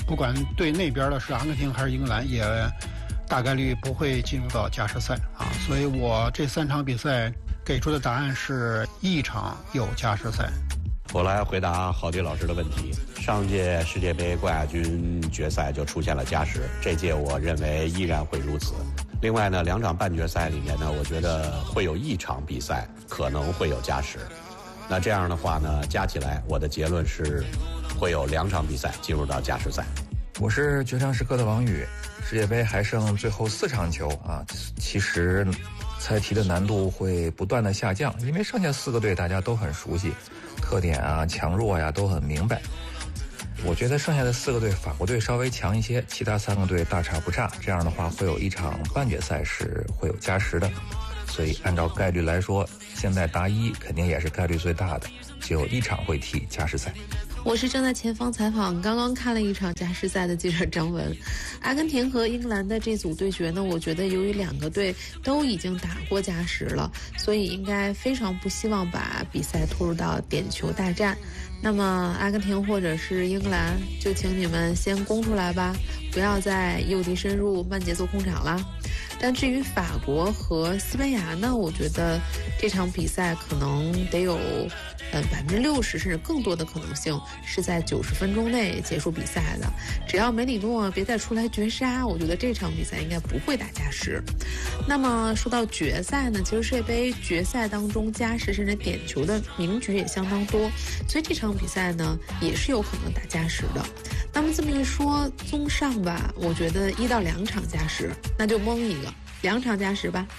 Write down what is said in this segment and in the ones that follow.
不管对那边的是阿根廷还是英格兰，也大概率不会进入到加时赛啊。所以我这3场比赛给出的答案是1场有加时赛。 我来回答郝迪老师的问题。上届世界杯冠亚军决赛就出现了加时，这届我认为依然会如此。另外呢，2场半决赛里面呢，我觉得会有1场比赛可能会有加时。那这样的话呢，加起来我的结论是会有2场比赛进入到加时赛。 我是绝唱时刻的王宇。世界杯还剩最后4场球啊，其实猜题的难度会不断的下降，因为剩下4个队大家都很熟悉，特点啊、强弱呀都很明白。我觉得剩下的4个队，法国队稍微强一些，其他3个队大差不差。这样的话，会有1场半决赛是会有加时的。所以按照概率来说，现在答1肯定也是概率最大的，只有1场会踢加时赛。 我是正在前方采访刚刚看了1场加时赛的记者张文。阿根廷和英格兰的这组对决呢，我觉得由于2个队都已经打过加时了，所以应该非常不希望把比赛拖入到点球大战。那么阿根廷或者是英格兰，就请你们先攻出来吧，不要再诱敌深入、慢节奏控场了。但至于法国和西班牙呢，我觉得这场比赛可能得有60%甚至更多的可能性是在90分钟内结束比赛的。只要梅里诺别再出来绝杀，我觉得这场比赛应该不会打加时。那么说到决赛呢，其实世界杯决赛当中加时甚至点球的名局也相当多，所以这场比赛呢也是有可能打加时的。那么这么一说，综上吧，我觉得1到2场加时，那就蒙一个2场加时吧。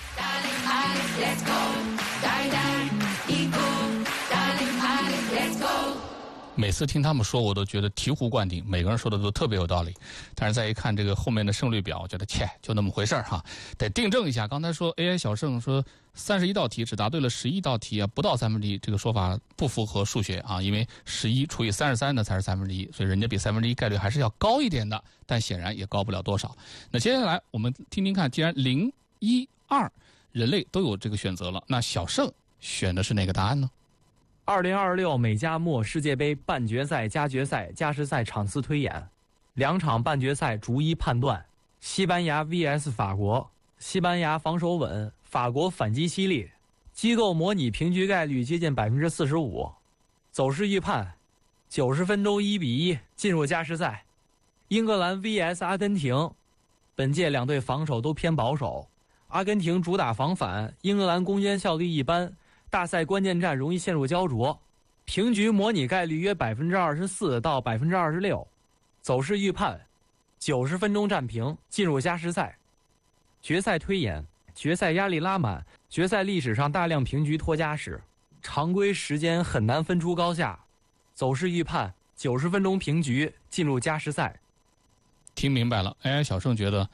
每次听他们说，我都觉得醍醐灌顶，每个人说的都特别有道理。但是再一看这个后面的胜率表，我觉得就那么回事哈，得订正一下。刚才说 AI 小胜说31道题只答对了11道题啊，不到1/3，这个说法不符合数学啊，因为11除以33呢才是1/3，所以人家比1/3概率还是要高一点的，但显然也高不了多少。那接下来我们听听看，既然0、1、2人类都有这个选择了，那小胜选的是哪个答案呢 ？2026美加墨世界杯半决赛、加决赛、加时赛场次推演，2场半决赛逐一判断。西班牙 vs 法国，西班牙防守稳，法国反击犀利，机构模拟平局概率接近45%。走势预判，90分钟1比1进入加时赛。英格兰 vs 阿根廷，本届2队防守都偏保守，阿根廷主打防反，英格兰攻坚效率一般。大赛关键战容易陷入焦灼，平局模拟概率约24%到26%。走势预判，90分钟战平进入加时赛。决赛推演，决赛压力拉满，决赛历史上大量平局拖加时，常规时间很难分出高下。走势预判，90分钟平局进入加时赛。 听明白了 ，AI 小胜觉得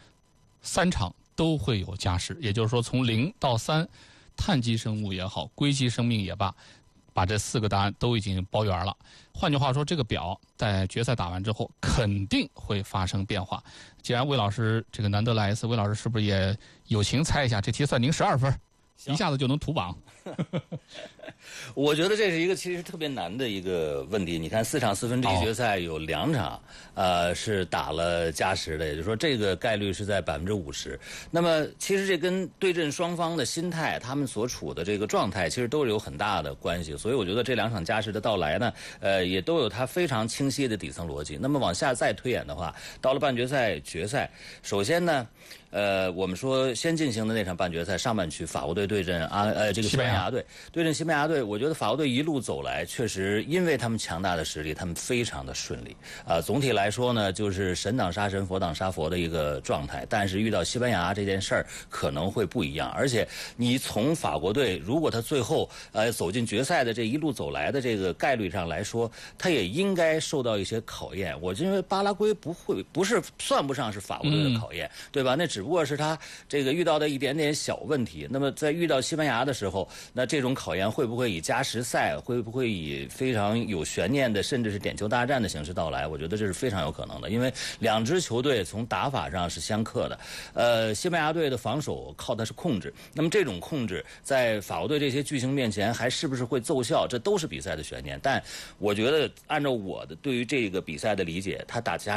3场都会有加时，也就是说从0到3。碳基生物也好，硅基生命也罢，把这4个答案都已经包圆了。换句话说，这个表在决赛打完之后肯定会发生变化。既然魏老师这个难得来一次，魏老师是不是也友情猜一下，这题算您12分，一下子就能屠榜？ 我觉得这是一个其实特别难的一个问题。你看4场4分之一决赛有2场，是打了加时的，也就是说这个概率是在50%。那么其实这跟对阵双方的心态，他们所处的这个状态，其实都是有很大的关系。所以我觉得这2场加时的到来呢，也都有它非常清晰的底层逻辑。那么往下再推演的话，到了半决赛、决赛，首先呢，我们说先进行的那场半决赛上半区，法国队对阵这个西班牙队，对阵西班牙队，我觉得法国队一路走来，确实因为他们强大的实力，他们非常的顺利。总体来说呢，就是神挡杀神，佛挡杀佛的一个状态。但是遇到西班牙这件事儿可能会不一样，而且你从法国队如果他最后走进决赛的这一路走来的这个概率上来说，他也应该受到一些考验。我认为巴拉圭不是算不上是法国队的考验，对吧？那只不过是他这个遇到的一点点小问题。那么在遇到西班牙的时候，那这种考验会不会以加时赛，会不会以非常有悬念的甚至是点球大战的形式到来？我觉得这是非常有可能的，因为2支球队从打法上是相克的。西班牙队的防守靠的是控制，那么这种控制在法国队这些巨星面前还是不是会奏效，这都是比赛的悬念。但我觉得按照我的对于这个比赛的理解，他打加